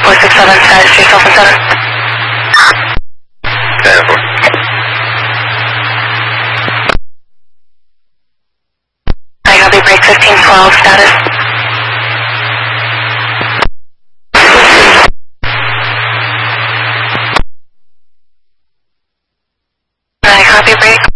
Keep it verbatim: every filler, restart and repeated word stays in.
four six seven, status three seven seven. ten four. I copy break fifteen twelve, status. I copy break.